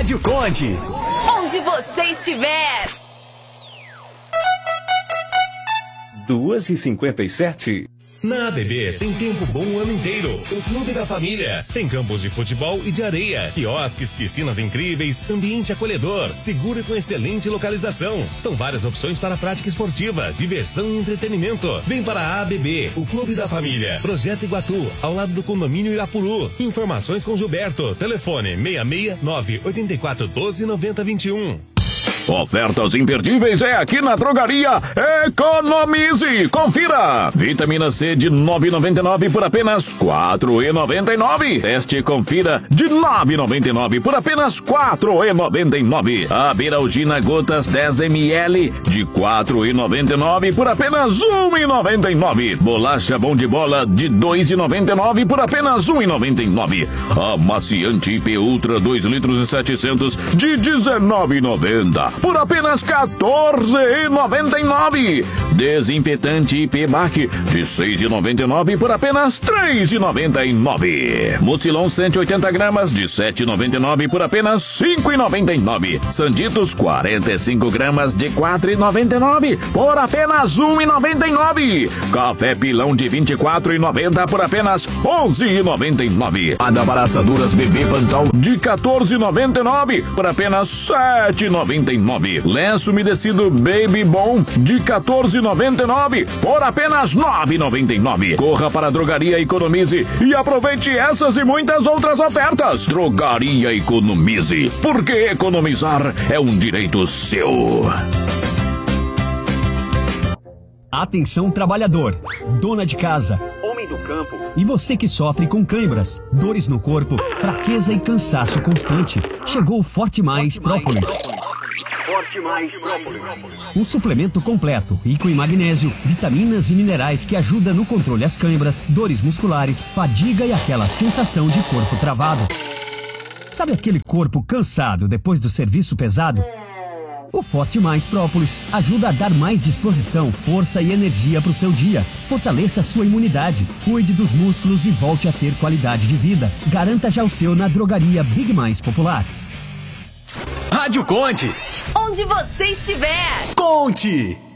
Rádio Conte. Onde você estiver. 2h57. Na ABB tem tempo bom o ano inteiro. O Clube da Família. Tem campos de futebol e de areia, quiosques, piscinas incríveis, ambiente acolhedor, seguro e com excelente localização. São várias opções para prática esportiva, diversão e entretenimento. Vem para a ABB, o Clube da Família. Projeto Iguatu, ao lado do condomínio Irapuru. Informações com Gilberto. Telefone 669 8412 9021. Ofertas imperdíveis é aqui na Drogaria Economize. Confira. Vitamina C de 9,99 por apenas R$ 4,99. Teste Confira de 9,99 por apenas R$ 4,99. A Beralgina Gotas 10 ml de R$ 4,99 por apenas R$ 1,99. Bolacha Bom de Bola de R$ 2,99 por apenas R$ 1,99. Amaciante IP Ultra 2 litros e 700 de R$ 19,90 por apenas R$ 14,99. Desinfetante IP Bac de R$ 6,99 por apenas R$ 3,99. Mucilon 180 gramas de R$ 7,99 por apenas R$ 5,99. Sanditos 45 gramas de R$ 4,99 por apenas R$ 1,99. Café Pilão de R$ 24,90 por apenas R$ 11,99. Adabaraçaduras Bebê Pantal de R$ 14,99 por apenas R$ 7,99. Lenço umedecido Baby Bom de R$ 14,99 por apenas R$ 9,99. Corra para a Drogaria Economize e aproveite essas e muitas outras ofertas. Drogaria Economize, porque economizar é um direito seu. Atenção trabalhador, dona de casa, homem do campo e você que sofre com câimbras, dores no corpo, fraqueza e cansaço constante. Chegou o Forte Mais Própolis. Forte Mais Própolis. Um suplemento completo, rico em magnésio, vitaminas e minerais que ajuda no controle às câimbras, dores musculares, fadiga e aquela sensação de corpo travado. Sabe aquele corpo cansado depois do serviço pesado? O Forte Mais Própolis ajuda a dar mais disposição, força e energia para o seu dia. Fortaleça a sua imunidade, cuide dos músculos e volte a ter qualidade de vida. Garanta já o seu na Drogaria Big Mais Popular. Rádio Conte. Onde você estiver. Conte.